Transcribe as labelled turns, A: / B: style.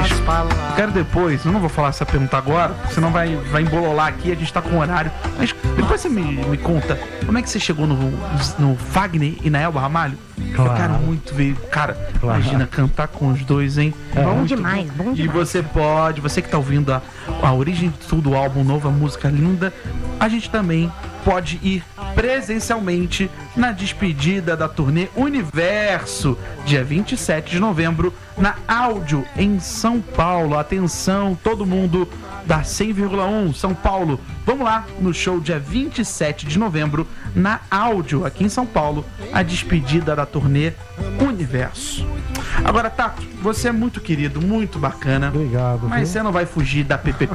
A: Eu quero depois, eu não vou falar essa pergunta agora, senão vai embololar aqui, a gente tá com horário. Mas depois você me conta, como é que você chegou no Fagner e na Elba Ramalho?
B: Claro.
A: Eu quero muito ver, cara,
B: Claro.
A: imagina cantar com os dois, hein?
C: Bom demais, bom
A: E
C: demais.
A: você que tá ouvindo a origem de tudo, o álbum novo, a música linda, a gente também pode ir presencialmente na despedida da turnê Universo, dia 27 de novembro, na Áudio, em São Paulo. Atenção, todo mundo da 100,1 São Paulo. Vamos lá no show dia 27 de novembro, na Áudio, aqui em São Paulo, a despedida da turnê Universo. Agora, Tato, você é muito querido, muito bacana.
B: Obrigado.
A: Mas
B: viu?
A: você não vai fugir da PPP